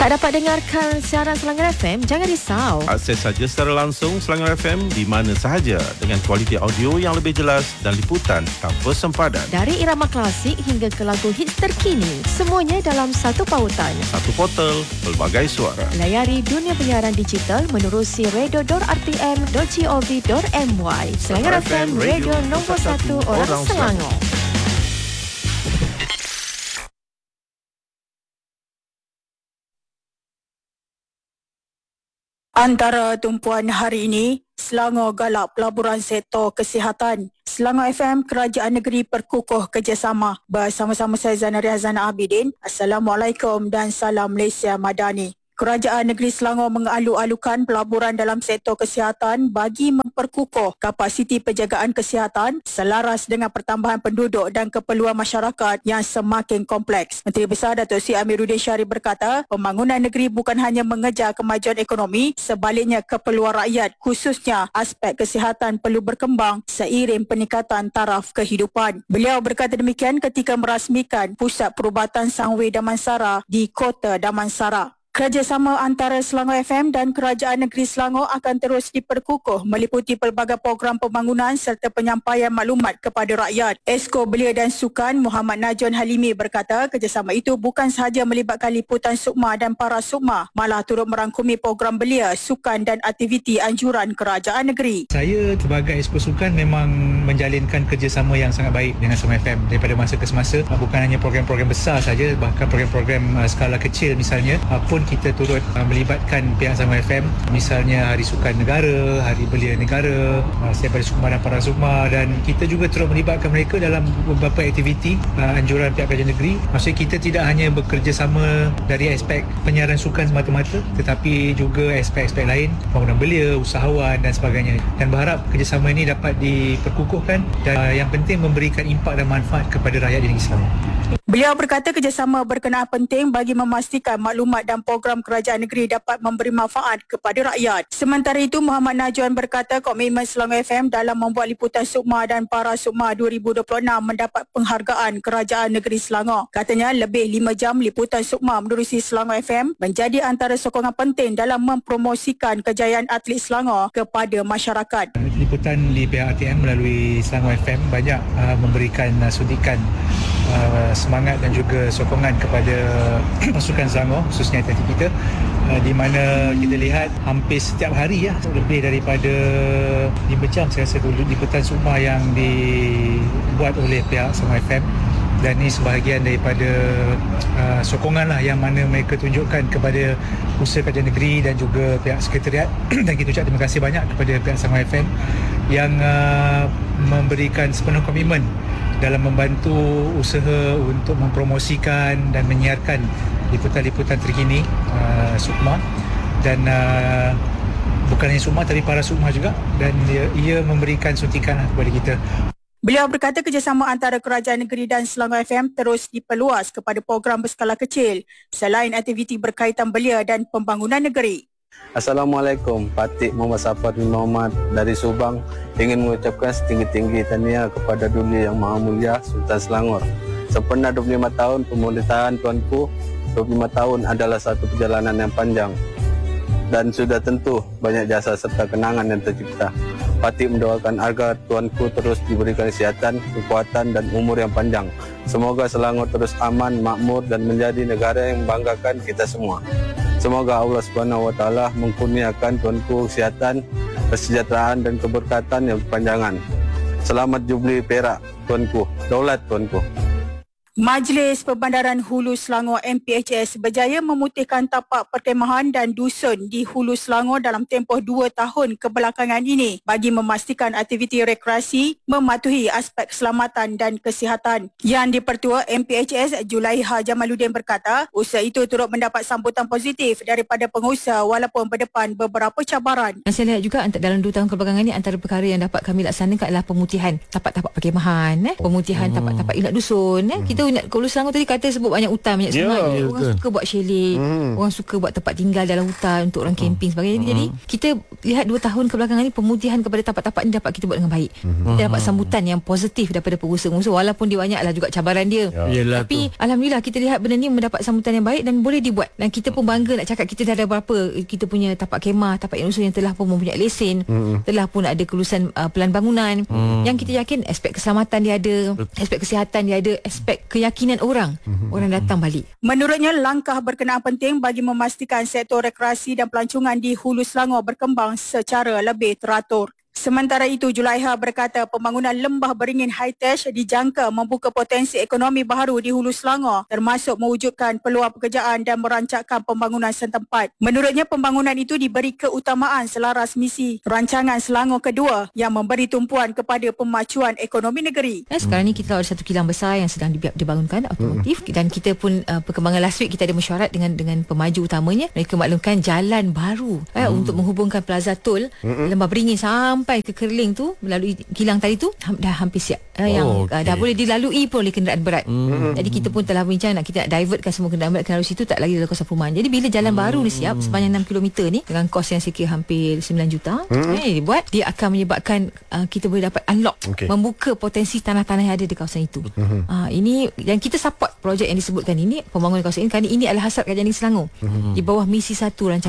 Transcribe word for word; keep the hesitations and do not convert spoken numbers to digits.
Tak dapat dengarkan siaran Selangor F M? Jangan risau. Akses saja secara langsung Selangor F M di mana sahaja dengan kualiti audio yang lebih jelas dan liputan tanpa sempadan. Dari irama klasik hingga ke lagu hits terkini, semuanya dalam satu pautan. Satu portal, pelbagai suara. Layari dunia penyiaran digital menerusi radio dot r t m dot gov dot m y. Selangor F M, radio nombor satu orang Selangor. Antara tumpuan hari ini, Selangor galak pelaburan sektor kesihatan. Selangor F M, Kerajaan Negeri perkukuh kerjasama. Bersama-sama saya Zainal Riazana Abidin. Assalamualaikum dan salam Malaysia Madani. Kerajaan Negeri Selangor mengalu-alukan pelaburan dalam sektor kesihatan bagi memperkukuh kapasiti penjagaan kesihatan selaras dengan pertambahan penduduk dan keperluan masyarakat yang semakin kompleks. Menteri Besar Datuk Seri Amiruddin Syarif berkata, pembangunan negeri bukan hanya mengejar kemajuan ekonomi, sebaliknya keperluan rakyat khususnya aspek kesihatan perlu berkembang seiring peningkatan taraf kehidupan. Beliau berkata demikian ketika merasmikan Pusat Perubatan Sangwe Damansara di Kota Damansara. Kerjasama antara Selangor F M dan Kerajaan Negeri Selangor akan terus diperkukuh meliputi pelbagai program pembangunan serta penyampaian maklumat kepada rakyat. Esko Belia dan Sukan Muhammad Najwan Halimi berkata kerjasama itu bukan sahaja melibatkan liputan sukma dan para sukma, malah turut merangkumi program belia, sukan dan aktiviti anjuran Kerajaan Negeri. Saya sebagai Esko Sukan memang menjalinkan kerjasama yang sangat baik dengan Selangor F M daripada masa ke semasa. Bukan hanya program-program besar saja, bahkan program-program skala kecil misalnya pun kita turut uh, melibatkan pihak Selangor F M, misalnya Hari Sukan Negara, Hari Belia Negara, uh, setiap Hari Sukma dan Para Sukma, dan kita juga turut melibatkan mereka dalam beberapa aktiviti uh, anjuran pihak kerajaan negeri. Maksudnya kita tidak hanya bekerjasama dari aspek penyiaran sukan semata-mata, tetapi juga aspek-aspek lain, pembangunan belia, usahawan dan sebagainya. Dan berharap kerjasama ini dapat diperkukuhkan dan uh, yang penting memberikan impak dan manfaat kepada rakyat di negeri Selangor. Beliau berkata kerjasama berkenaan penting bagi memastikan maklumat dan program kerajaan negeri dapat memberi manfaat kepada rakyat. Sementara itu, Muhammad Najwan berkata komitmen Selangor F M dalam membuat liputan Sukma dan Para Sukma dua ribu dua puluh enam mendapat penghargaan Kerajaan Negeri Selangor. Katanya lebih lima jam liputan Sukma menerusi Selangor F M menjadi antara sokongan penting dalam mempromosikan kejayaan atlet Selangor kepada masyarakat. Liputan di pihak R T M melalui Selangor F M banyak uh, memberikan uh, suntikan Uh, semangat dan juga sokongan kepada pasukan Selangor, khususnya atletik kita, uh, di mana kita lihat hampir setiap hari ya, lebih daripada lima jam saya rasa dulu liputan Sukma yang dibuat oleh pihak Selangor F M, dan ini sebahagian daripada uh, sokongan lah yang mana mereka tunjukkan kepada usaha kerajaan negeri dan juga pihak sekretariat dan kita ucap terima kasih banyak kepada pihak Selangor F M yang uh, memberikan sepenuh komitmen dalam membantu usaha untuk mempromosikan dan menyiarkan liputan-liputan terkini uh, Sukma, dan uh, bukan hanya Sukma tapi Para Sukma juga, dan ia, ia memberikan suntikan kepada kita. Beliau berkata kerjasama antara Kerajaan Negeri dan Selangor F M terus diperluas kepada program berskala kecil selain aktiviti berkaitan belia dan pembangunan negeri. Assalamualaikum, Patik Muhammad Safar bin Muhammad dari Subang ingin mengucapkan setinggi-tinggi tahniah kepada Duli Yang Maha Mulia Sultan Selangor. Sempena dua puluh lima tahun pemerintahan Tuanku, dua puluh lima tahun adalah satu perjalanan yang panjang dan sudah tentu banyak jasa serta kenangan yang tercipta. Patik mendoakan agar Tuanku terus diberikan kesihatan, kekuatan dan umur yang panjang. Semoga Selangor terus aman, makmur dan menjadi negara yang membanggakan kita semua. Semoga Allah Subhanahu Wa Taala mengkurniakan Tuanku kesihatan, kesejahteraan dan keberkatan yang berpanjangan. Selamat Jubli Perak Tuanku, daulat Tuanku. Majlis Perbandaran Hulu Selangor M P H S berjaya memutihkan tapak perkhemahan dan dusun di Hulu Selangor dalam tempoh dua tahun kebelakangan ini bagi memastikan aktiviti rekreasi mematuhi aspek keselamatan dan kesihatan. Yang di-Pertua M P H S Julaiha Jamaluddin berkata, usaha itu turut mendapat sambutan positif daripada pengusaha walaupun berdepan beberapa cabaran. Saya lihat juga dalam dua tahun kebelakangan ini antara perkara yang dapat kami laksanakan adalah pemutihan tapak-tapak perkhemahan, eh? pemutihan tapak-tapak ilat dusun. Eh? Kita nak Kuala Selangor tadi kata sebut banyak hutan, banyak Ya, sungai. ya, Orang betul. suka buat chalet, Hmm. orang suka buat tempat tinggal dalam hutan untuk orang camping sebagainya. Jadi kita lihat dua tahun kebelakangan ni pemutihan kepada tapak-tapak ni dapat kita buat dengan baik. Kita dapat sambutan yang positif daripada pengusaha-pengusaha, walaupun dia banyaklah juga cabaran dia. Yelah Tapi alhamdulillah kita lihat benda ni mendapat sambutan yang baik dan boleh dibuat. Dan kita pun bangga nak cakap kita dah ada berapa kita punya tapak kemah, tapak yang usul yang telah pun mempunyai lesen, telah pun ada kelulusan uh, pelan bangunan. Yang kita yakin aspek keselamatan dia ada, aspek kesihatan dia ada, aspek keyakinan orang. Orang datang balik. Menurutnya, langkah berkenaan penting bagi memastikan sektor rekreasi dan pelancongan di Hulu Selangor berkembang secara lebih teratur. Sementara itu, Julaiha berkata pembangunan lembah beringin high-tech dijangka membuka potensi ekonomi baru di Hulu Selangor, termasuk mewujudkan peluang pekerjaan dan merancangkan pembangunan setempat. Menurutnya, pembangunan itu diberi keutamaan selaras misi rancangan Selangor kedua yang memberi tumpuan kepada pemacuan ekonomi negeri. Ya, sekarang ni kita ada satu kilang besar yang sedang dibi- dibangunkan otomotif, dan kita pun uh, perkembangan last week kita ada mesyuarat dengan dengan pemaju utamanya. Mereka maklumkan jalan baru eh, untuk menghubungkan Plaza Tol Lembah Beringin sampai ke Kerling tu melalui kilang tadi tu ha, dah hampir siap. Uh, yang Oh, uh, okey. dah boleh dilalui pun oleh kenderaan berat. Jadi kita pun telah bincang nak kita nak divertkan semua kenderaan berat ke lalu situ, tak lagi dalam kawasan perumahan. Jadi bila jalan baru ni siap sepanjang enam kilometer ni dengan kos yang sekira hampir sembilan juta eh, dibuat, dia akan menyebabkan uh, kita boleh dapat unlock, Okey. membuka potensi tanah-tanah yang ada di kawasan itu. Uh, ini dan kita support projek yang disebutkan ini, pembangunan kawasan ini, kerana ini adalah hasrat Kerajaan Negeri Selangor di bawah misi satu rancangan